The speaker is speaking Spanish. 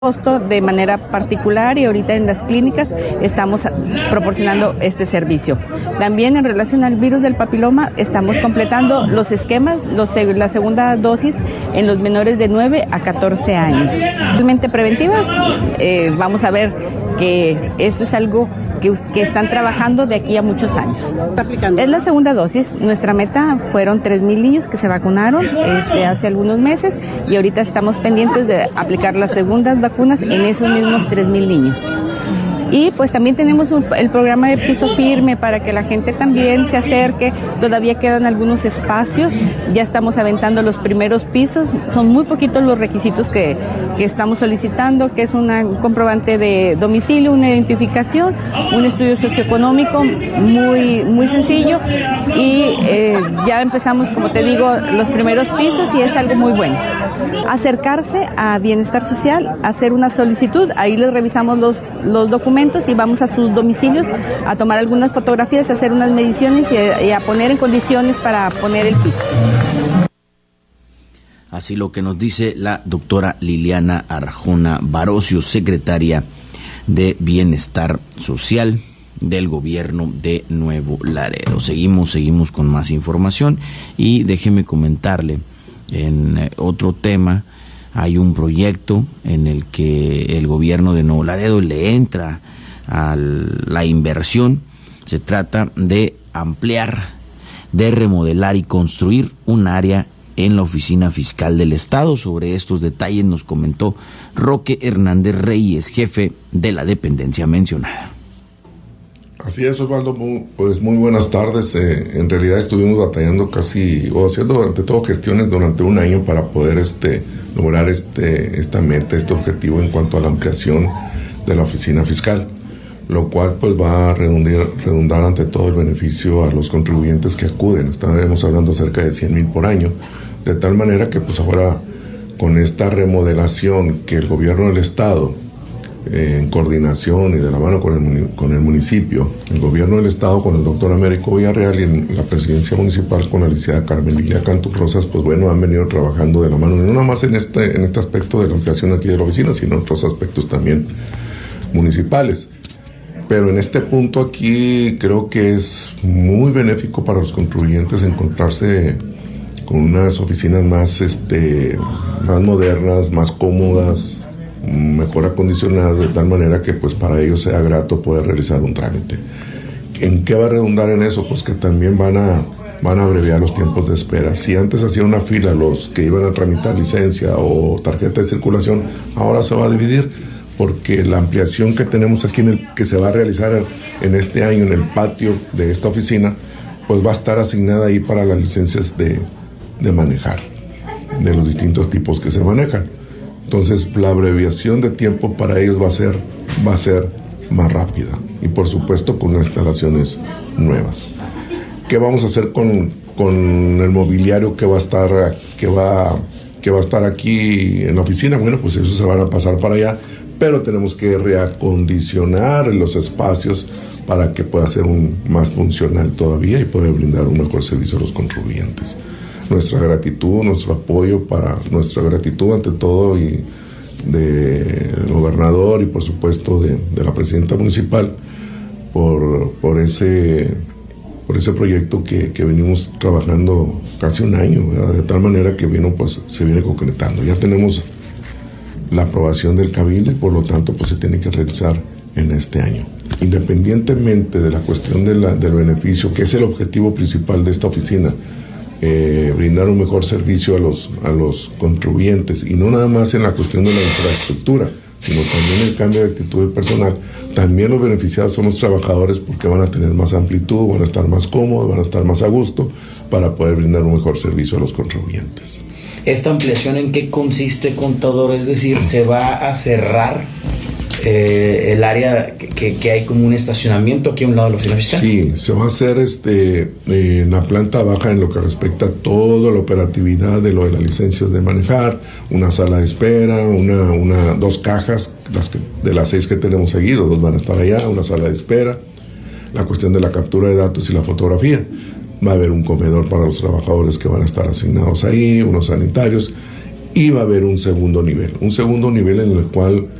costo de manera particular y ahorita en las clínicas estamos proporcionando este servicio. También en relación al virus del papiloma estamos completando los esquemas, la segunda dosis en los menores de 9 a 14 años. Realmente preventivas, vamos a ver que esto es algo que están trabajando de aquí a muchos años. Es la segunda dosis. Nuestra meta fueron 3,000 niños que se vacunaron hace algunos meses y ahorita estamos pendientes de aplicar las segundas vacunas en esos mismos 3,000 niños. Y pues también tenemos el programa de piso firme para que la gente también se acerque. Todavía quedan algunos espacios, ya estamos aventando los primeros pisos. Son muy poquitos los requisitos que estamos solicitando, que es un comprobante de domicilio, una identificación, un estudio socioeconómico muy sencillo y ya empezamos, como te digo, los primeros pisos y es algo muy bueno. Acercarse a Bienestar Social, hacer una solicitud, ahí les revisamos los documentos y vamos a sus domicilios a tomar algunas fotografías, a hacer unas mediciones y a poner en condiciones para poner el piso. Así lo que nos dice la doctora Liliana Arjona Barocio, secretaria de Bienestar Social del gobierno de Nuevo Laredo. Seguimos con más información y déjeme comentarle en otro tema. Hay un proyecto en el que el gobierno de Nuevo Laredo le entra a la inversión. Se trata de ampliar, de remodelar y construir un área en la Oficina Fiscal del Estado. Sobre estos detalles nos comentó Roque Hernández Reyes, jefe de la dependencia mencionada. Así es, Osvaldo, pues muy buenas tardes. En realidad estuvimos batallando haciendo ante todo gestiones durante un año para poder lograr esta meta, este objetivo en cuanto a la ampliación de la oficina fiscal, lo cual pues va a redundar ante todo el beneficio a los contribuyentes que acuden. Estaremos hablando cerca de 100,000 por año, de tal manera que pues ahora con esta remodelación que el gobierno del Estado, en coordinación y de la mano con el municipio, el gobierno del Estado con el doctor Américo Villarreal y en la presidencia municipal con la licenciada Carmen Lilia Cantu Rosas, pues bueno, han venido trabajando de la mano, no nada más en este aspecto de la ampliación aquí de la oficina, sino en otros aspectos también municipales. Pero en este punto aquí creo que es muy benéfico para los contribuyentes encontrarse con unas oficinas más modernas, más cómodas, mejor acondicionadas, de tal manera que pues para ellos sea grato poder realizar un trámite. ¿En qué va a redundar en eso? Pues que también van a abreviar los tiempos de espera. Si antes hacía una fila los que iban a tramitar licencia o tarjeta de circulación, ahora se va a dividir, porque la ampliación que tenemos aquí que se va a realizar en este año en el patio de esta oficina, pues va a estar asignada ahí para las licencias de manejar, de los distintos tipos que se manejan. Entonces la abreviación de tiempo para ellos va a ser más rápida y por supuesto con instalaciones nuevas. ¿Qué vamos a hacer con el mobiliario que va a estar aquí en la oficina? Bueno, pues eso se van a pasar para allá, pero tenemos que reacondicionar los espacios para que pueda ser más funcional todavía y poder brindar un mejor servicio a los contribuyentes. Nuestra gratitud, nuestro apoyo nuestra gratitud ante todo y del gobernador y por supuesto de la presidenta municipal por ese proyecto que venimos trabajando casi un año, ¿verdad? De tal manera que se viene concretando. Ya tenemos la aprobación del cabildo y por lo tanto pues se tiene que realizar en este año. Independientemente de la cuestión del beneficio, que es el objetivo principal de esta oficina, brindar un mejor servicio a los contribuyentes y no nada más en la cuestión de la infraestructura, sino también el cambio de actitud del personal. También los beneficiados son los trabajadores porque van a tener más amplitud, van a estar más cómodos, van a estar más a gusto para poder brindar un mejor servicio a los contribuyentes. ¿Esta ampliación en qué consiste, contador? Es decir, ¿se va a cerrar el área que hay como un estacionamiento aquí a un lado de la oficina fiscal? Sí, se va a hacer en la planta baja en lo que respecta a toda la operatividad de lo de las licencias de manejar, una sala de espera, dos cajas, de las 6 que tenemos seguido, 2 van a estar allá, una sala de espera, la cuestión de la captura de datos y la fotografía. Va a haber un comedor para los trabajadores que van a estar asignados ahí, unos sanitarios, y va a haber un segundo nivel en el cual